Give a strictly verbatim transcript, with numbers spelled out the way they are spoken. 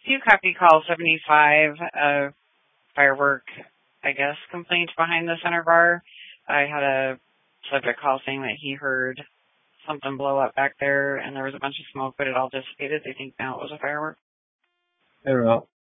Do you copy call seventy-five, uh, firework, I guess, complaint behind the center bar? I had a subject call saying that he heard something blow up back there and there was a bunch of smoke, but it all dissipated. They think now it was a firework. I don't know.